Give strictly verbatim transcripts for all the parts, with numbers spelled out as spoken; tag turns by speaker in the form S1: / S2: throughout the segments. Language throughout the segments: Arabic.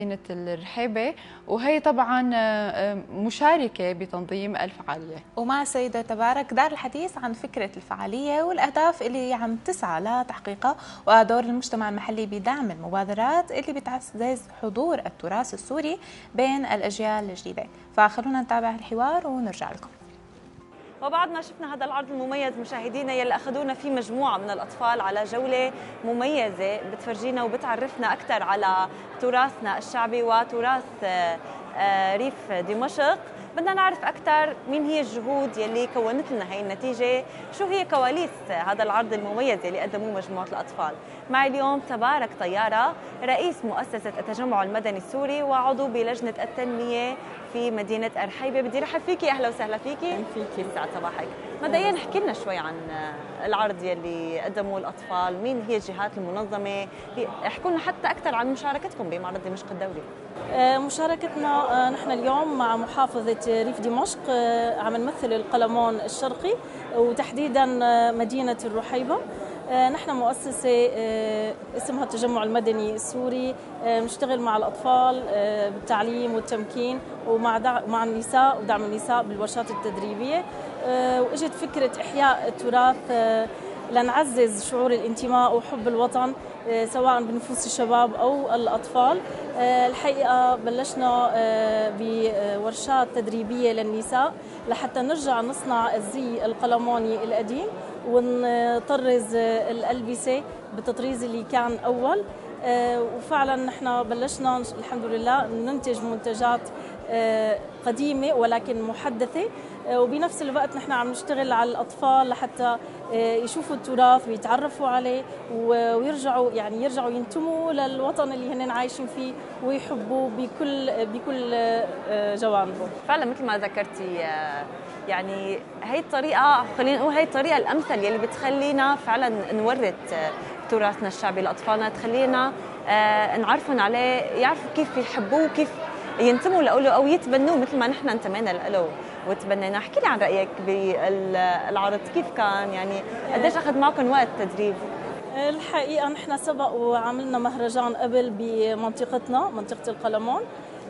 S1: مدينة الرحيبة، وهي طبعا مشاركة بتنظيم الفعالية.
S2: ومع السيدة تبارك دار الحديث عن فكرة الفعالية والأهداف اللي عم تسعى لتحقيقها، ودور المجتمع المحلي بدعم المبادرات اللي بتعزز حضور التراث السوري بين الأجيال الجديدة. فخلونا نتابع الحوار ونرجع لكم.
S3: وبعد ما شفنا هذا العرض المميز مشاهدينا يلي اخذونا فيه مجموعه من الاطفال على جوله مميزه بتفرجينا وبتعرفنا اكثر على تراثنا الشعبي وتراث ريف دمشق، بدنا نعرف اكثر مين هي الجهود يلي كونت لنا هي النتيجه، شو هي كواليس هذا العرض المميز يلي قدموه مجموعه الاطفال. معي اليوم تبارك طياره، رئيس مؤسسه التجمع المدني السوري وعضو بلجنه التنميه في مدينة الرحيبة. بدي رحب فيكي، أهلا وسهلا فيكي.
S2: فيكي
S3: يسعد صباحك. مبدئيا احكي لنا شوي عن العرض يلي قدموه الأطفال، مين هي الجهات المنظمة، احكوا لنا حتى أكثر عن مشاركتكم بمعرض دمشق الدولي.
S4: مشاركتنا نحن اليوم مع محافظة ريف دمشق عم نمثل القلمون الشرقي وتحديدا مدينة الرحيبة. نحن مؤسسة اسمها التجمع المدني السوري، نشتغل مع الأطفال بالتعليم والتمكين ومع مع النساء ودعم النساء بالورشات التدريبية. واجت فكرة إحياء التراث لنعزز شعور الانتماء وحب الوطن سواء بنفوس الشباب أو الأطفال. الحقيقة بلشنا بورشات تدريبية للنساء لحتى نرجع نصنع الزي القلموني القديم ونطرز الألبسة بالتطريز اللي كان أول. وفعلا نحن بلشنا الحمد لله ننتج منتجات قديمة ولكن محدثة، وبنفس الوقت نحن عم نشتغل على الأطفال لحتى يشوفوا التراث ويتعرفوا عليه ويرجعوا يعني يرجعوا ينتموا للوطن اللي هن عايشين فيه ويحبوه بكل بكل جوانبه.
S3: فعلا مثل ما ذكرتي، يعني هي الطريقة، خلينا نقول هي الطريقة الأمثل يلي بتخلينا فعلا نورث تراثنا الشعبي لأطفالنا، تخلينا نعرفهم عليه، يعرفوا كيف يحبوه وكيف ينتموا له أو يتبنوه مثل ما نحن انتمينا له وتبنينا. احكي لي عن رأيك بالعرض، كيف كان، يعني قديش أخذ معكم وقت تدريب؟
S4: الحقيقة نحن سبق وعملنا مهرجان قبل بمنطقتنا منطقة القلمون،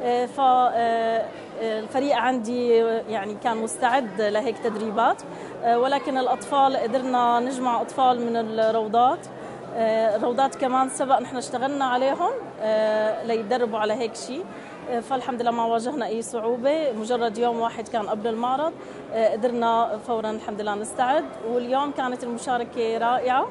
S4: فالفريق عندي يعني كان مستعد لهيك تدريبات، ولكن الأطفال قدرنا نجمع أطفال من الروضات. الروضات كمان سبق نحن اشتغلنا عليهم ليتدربوا على هيك شيء، فالحمد لله ما واجهنا أي صعوبة. مجرد يوم واحد كان قبل المعرض قدرنا فورا الحمد لله نستعد، واليوم كانت المشاركة رائعة.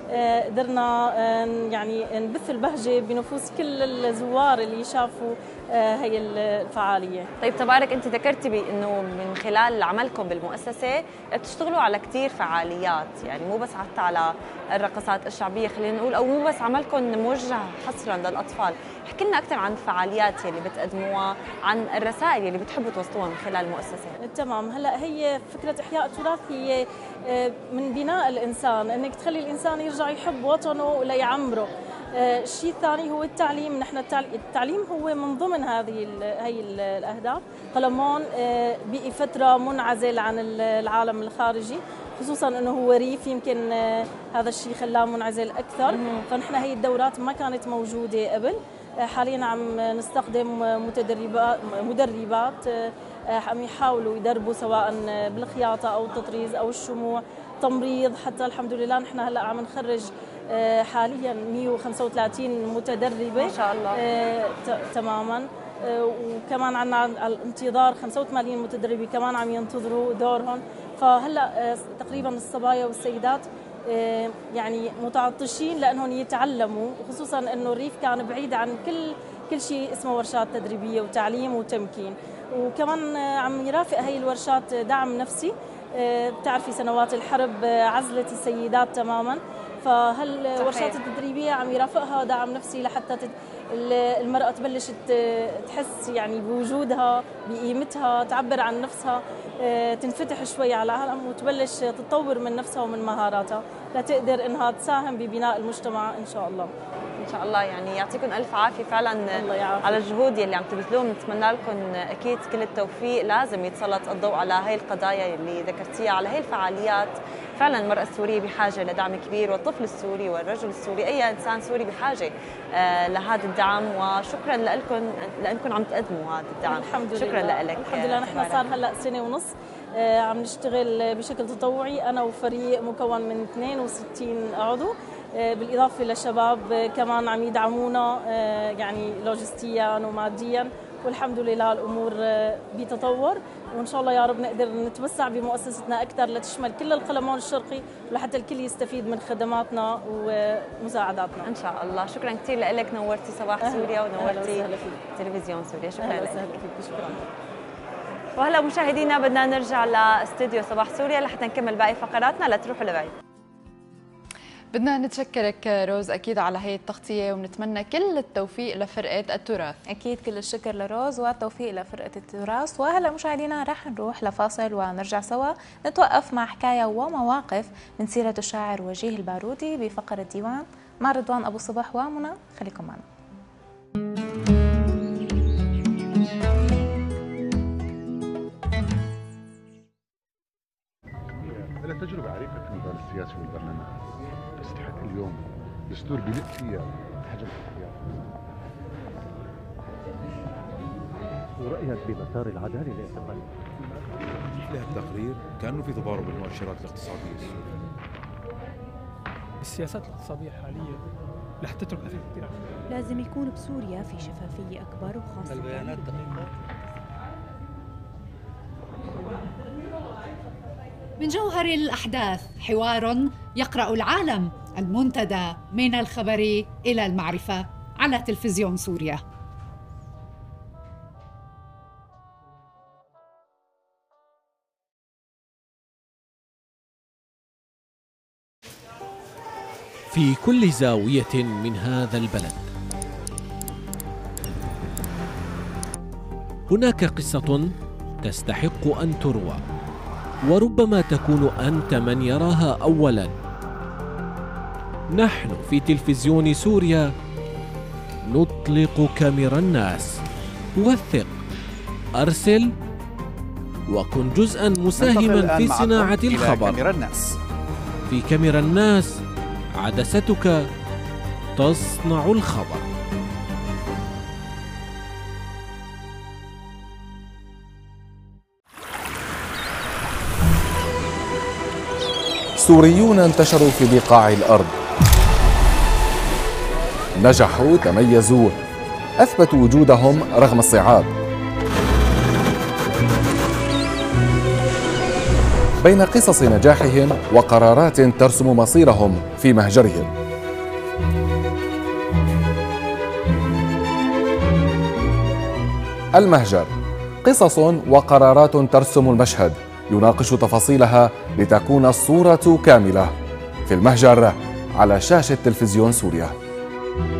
S4: قدرنا يعني نبث البهجة بنفوس كل الزوار اللي شافوا هي الفعالية.
S3: طيب تبارك، أنت ذكرتي بأنه من خلال عملكم بالمؤسسة بتشتغلوا على كتير فعاليات، يعني مو بس حتى على الرقصات الشعبية خلينا نقول، أو مو بس عملكم موجه حصرا للأطفال. احكي لنا أكثر عن الفعاليات اللي بتقدموها، عن الرسائل اللي بتحبوا توصلوها من خلال المؤسسة.
S4: تمام. هلا هي فكرة إحياء التراث هي من بناء الإنسان، إنك تخلي الإنسان يرجع يحب وطنه ليعمره. الشيء الثاني هو التعليم. نحن التعليم هو من ضمن هذه هي الأهداف. قلمون بقي فترة منعزل عن العالم الخارجي، خصوصا انه هو ريف، يمكن هذا الشيء خلاه منعزل اكثر. فنحن هي الدورات ما كانت موجودة قبل. حاليا عم نستخدم متدربات مدربات عم يحاولوا يدربوا سواء بالخياطة او التطريز او الشموع، تمريض، حتى الحمد لله نحن هلا عم نخرج حاليا مئة وخمسة وثلاثين متدربة
S3: ما شاء الله.
S4: تماما. وكمان عندنا على الانتظار خمسة وثمانين متدربة كمان عم ينتظروا دورهم. فهلا تقريبا الصبايا والسيدات يعني متعطشين لانهم يتعلموا، وخصوصا انه الريف كان بعيد عن كل كل شيء اسمه ورشات تدريبيه وتعليم وتمكين. وكمان عم يرافق هي الورشات دعم نفسي. بتعرفي سنوات الحرب عزلت السيدات تماما، فهالورشات التدريبيه عم يرافقها دعم نفسي لحتى المرأة تبلش تحس يعني بوجودها، بقيمتها، تعبر عن نفسها، تنفتح شوي على العالم وتبلش تطور من نفسها ومن مهاراتها لتقدر انها تساهم ببناء المجتمع ان شاء الله.
S3: ان شاء الله يعني يعطيكم الف عافيه فعلا
S4: الله
S3: على الجهود يلي عم تبذلوها. بنتمنى لكم اكيد كل التوفيق. لازم يتسلط الضوء على هاي القضايا اللي ذكرتيها، على هاي الفعاليات. فعلا المراه السوريه بحاجه لدعم كبير، والطفل السوري والرجل السوري، اي انسان سوري بحاجه آه لهذا الدعم. وشكرا لكم لانكم عم تقدموا هذا الدعم.
S4: الحمد
S3: شكرا
S4: لله.
S3: لك.
S4: الحمد لله. نحن صار هلا سنه ونص آه عم نشتغل بشكل تطوعي، انا وفريق مكون من اثنين وستين عضو، آه بالاضافه لشباب آه كمان عم يدعمونا آه يعني لوجستيا وماديا، والحمد لله الامور آه بتطور، وان شاء الله يا رب نقدر نتوسع بمؤسستنا اكثر لتشمل كل القلمون الشرقي، ولحتى الكل يستفيد من خدماتنا ومساعداتنا
S3: ان شاء الله. شكرا كثير لك، نورتي صباح سوريا ونورتي تلفزيون سوريا. شكرا
S4: أهلا
S3: لك.
S4: وسهلا فيك. شكرا.
S3: وهلا مشاهدينا بدنا نرجع لاستوديو صباح سوريا لحتى نكمل باقي فقراتنا، لا تروحوا لبعيد.
S1: بدنا نتشكرك روز أكيد على هي التغطية، ونتمنى كل التوفيق لفرقة التراث.
S2: أكيد كل الشكر لروز والتوفيق لفرقة التراث. وهلا مشاهدينا رح نروح لفاصل ونرجع سوا نتوقف مع حكاية ومواقف من سيرة الشاعر وجيه البارودي بفقرة ديوان مع رضوان أبو صبح ومنى. خليكم معنا.
S5: أنا تجربة عريقة في المجال السياسي والبرلمان، تستحق اليوم دستور بناء فيها حجم الحياة.
S6: ورأيك بمسار العدالة الاعتقالية؟
S7: لها التقرير كأنه في تضارب المؤشرات الاقتصادية السورية.
S8: السياسات الاقتصادية الحالية رح تترك أثر كثير.
S9: لازم يكون بسوريا في شفافية أكبر، وخاصة
S10: البيانات دقيقة.
S11: من جوهر الأحداث حوار يقرأ العالم، المنتدى من الخبر إلى المعرفة على تلفزيون سوريا.
S12: في كل زاوية من هذا البلد هناك قصة تستحق أن تروى، وربما تكون أنت من يراها أولاً. نحن في تلفزيون سوريا نطلق كاميرا الناس. وثق، أرسل، وكن جزءاً مساهماً في صناعة الخبر.
S13: كاميرا الناس.
S12: في كاميرا الناس عدستك تصنع الخبر.
S14: سوريون انتشروا في بقاع الأرض، نجحوا، تميزوا، أثبتوا وجودهم رغم الصعاب. بين قصص نجاحهم وقرارات ترسم مصيرهم في مهجرهم. المهجر، قصص وقرارات ترسم المشهد، يناقش تفاصيلها لتكون الصورة كاملة. في المهجر على شاشة تلفزيون سوريا.